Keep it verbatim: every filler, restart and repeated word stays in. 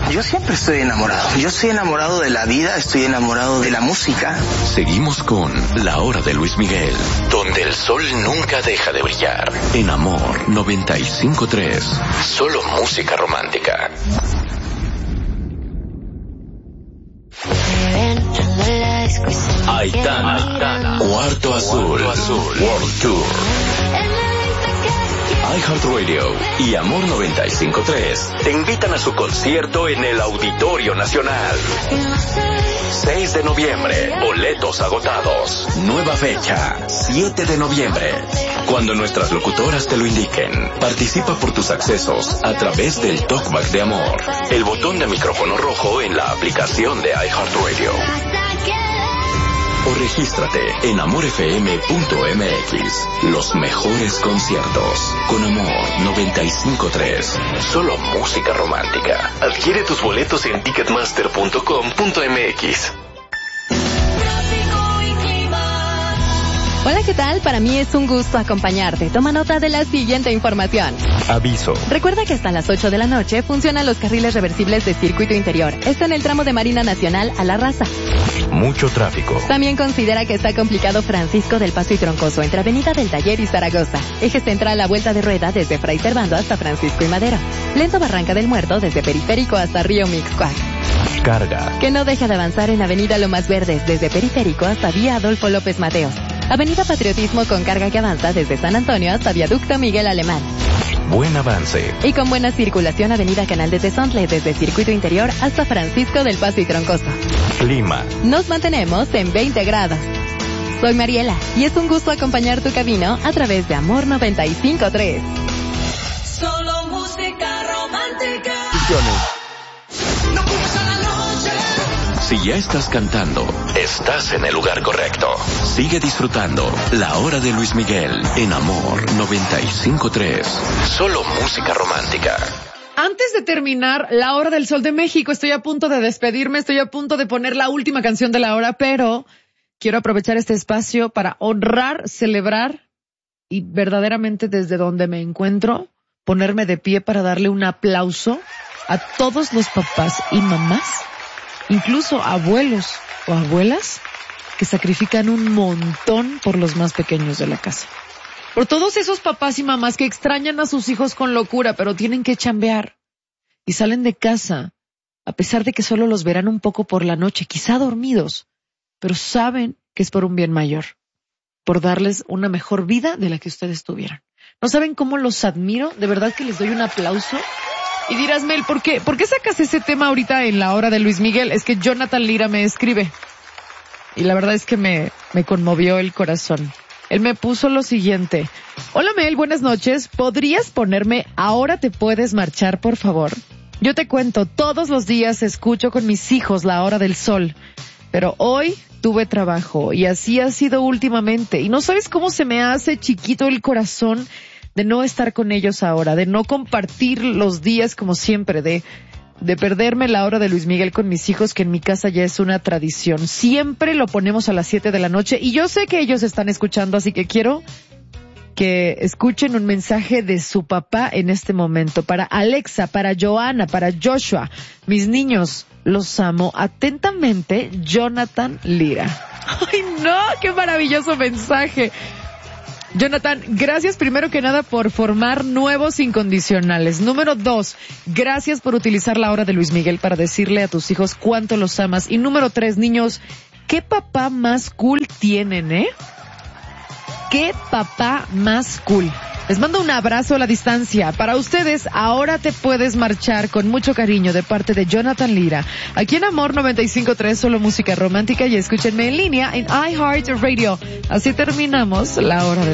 Yo siempre estoy enamorado. Yo estoy enamorado de la vida, estoy enamorado de la música. Seguimos con La Hora de Luis Miguel, donde el sol nunca deja de brillar. En Amor noventa y cinco punto tres. Solo música romántica. Aitana, Aitana. Cuarto Azul, Cuarto Azul World Tour. iHeartRadio y Amor noventa y cinco punto tres te invitan a su concierto en el Auditorio Nacional. seis de noviembre, boletos agotados. Nueva fecha, siete de noviembre. Cuando nuestras locutoras te lo indiquen, participa por tus accesos a través del Talkback de Amor, el botón de micrófono rojo en la aplicación de iHeartRadio. O regístrate en amor f m punto m x. Los mejores conciertos con Amor noventa y cinco punto tres. Solo música romántica. Adquiere tus boletos en ticketmaster punto com punto m x. Hola, ¿qué tal? Para mí es un gusto acompañarte. Toma nota de la siguiente información. Aviso. Recuerda que hasta las ocho de la noche funcionan los carriles reversibles de circuito interior. Está en el tramo de Marina Nacional a La Raza. Mucho tráfico. También considera que está complicado Francisco del Paso y Troncoso entre Avenida del Taller y Zaragoza. Eje central a vuelta de rueda desde Fray Servando hasta Francisco y Madero. Lento Barranca del Muerto desde Periférico hasta Río Mixcoac. Carga. Que no deja de avanzar en Avenida Lomas Verdes desde Periférico hasta Vía Adolfo López Mateos. Avenida Patriotismo con carga que avanza desde San Antonio hasta Viaducto Miguel Alemán. Buen avance. Y con buena circulación Avenida Canal de Tezontle desde Circuito Interior hasta Francisco del Paso y Troncoso. Clima. Nos mantenemos en veinte grados. Soy Mariela y es un gusto acompañar tu camino a través de Amor noventa y cinco punto tres. Solo música romántica. Si ya estás cantando, estás en el lugar correcto. Sigue disfrutando La Hora de Luis Miguel en Amor noventa y cinco punto tres. Solo música romántica. Antes de terminar La Hora del Sol de México, estoy a punto de despedirme, estoy a punto de poner la última canción de la hora, pero quiero aprovechar este espacio para honrar, celebrar y verdaderamente desde donde me encuentro, ponerme de pie para darle un aplauso a todos los papás y mamás, incluso abuelos o abuelas, que sacrifican un montón por los más pequeños de la casa. Por todos esos papás y mamás que extrañan a sus hijos con locura, pero tienen que chambear y salen de casa, a pesar de que solo los verán un poco por la noche, quizá dormidos, pero saben que es por un bien mayor, por darles una mejor vida de la que ustedes tuvieron. ¿No saben cómo los admiro? De verdad que les doy un aplauso. Y dirás, Mel, ¿por qué? ¿Por qué sacas ese tema ahorita en La Hora de Luis Miguel? Es que Jonathan Lira me escribe. Y la verdad es que me, me conmovió el corazón. Él me puso lo siguiente. Hola, Mel, buenas noches. ¿Podrías ponerme Ahora te puedes marchar, por favor? Yo te cuento, todos los días escucho con mis hijos La Hora del Sol. Pero hoy tuve trabajo y así ha sido últimamente. Y no sabes cómo se me hace chiquito el corazón de no estar con ellos ahora, de no compartir los días como siempre, de, de perderme La Hora de Luis Miguel con mis hijos, que en mi casa ya es una tradición. Siempre lo ponemos a las siete de la noche y yo sé que ellos están escuchando, así que quiero que escuchen un mensaje de su papá en este momento. Para Alexa, para Joana, para Joshua, mis niños, los amo. Atentamente, Jonathan Lira. ¡Ay, no! ¡Qué maravilloso mensaje! Jonathan, gracias primero que nada por formar nuevos incondicionales. Número dos, gracias por utilizar La Hora de Luis Miguel para decirle a tus hijos cuánto los amas. Y número tres, niños, ¿qué papá más cool tienen, eh? ¿Qué papá más cool? Les mando un abrazo a la distancia. Para ustedes, Ahora te puedes marchar, con mucho cariño de parte de Jonathan Lira. Aquí en Amor noventa y cinco punto tres, solo música romántica, y escúchenme en línea en iHeartRadio. Así terminamos La Hora de